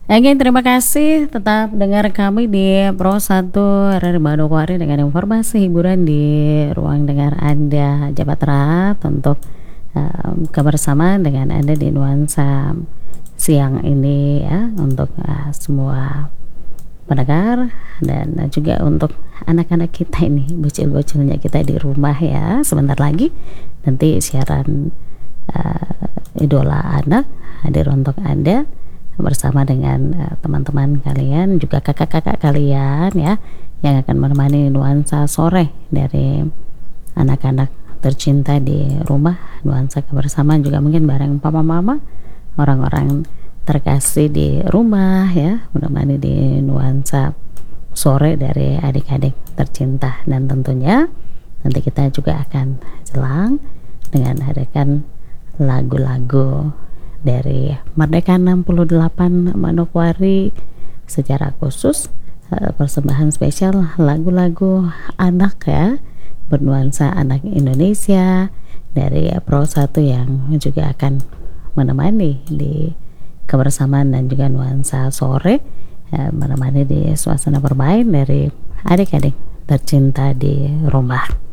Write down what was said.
Oke, terima kasih. Tetap dengar kami di Pro 1 RRI Manokwari dengan informasi hiburan di ruang dengar Anda. Jabat erat untuk kebersamaan dengan Anda di nuansa siang ini ya, untuk semua pendengar dan juga untuk anak-anak kita ini, bocil-bocilnya kita di rumah ya. Sebentar lagi nanti siaran idola anak hadir untuk Anda bersama dengan teman-teman kalian, juga kakak-kakak kalian ya, yang akan menemani nuansa sore dari anak-anak tercinta di rumah. Nuansa kebersamaan juga mungkin bareng papa mama, orang-orang terkasih di rumah ya, menemani di nuansa sore dari adik-adik tercinta. Dan tentunya nanti kita juga akan jelang dengan hadirkan lagu-lagu dari Merdeka 68 Manokwari secara khusus, persembahan spesial lagu-lagu anak ya, bernuansa anak Indonesia dari Pro 1 yang juga akan menemani di kebersamaan dan juga nuansa sore, menemani di suasana bermain dari adik-adik tercinta di rumah.